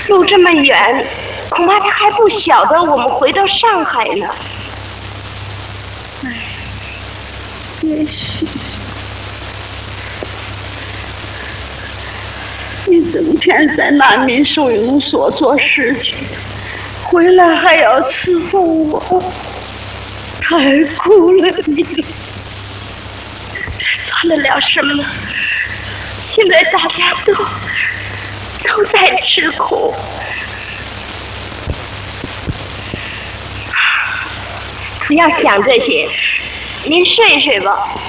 路这么远，恐怕他还不晓得我们回到上海呢。 哎，也许你整天在难民收容所做事情，回来还要伺候我，太苦了你。 算得了什么呢？现在大家都在吃苦。不要想这些，您睡一睡吧。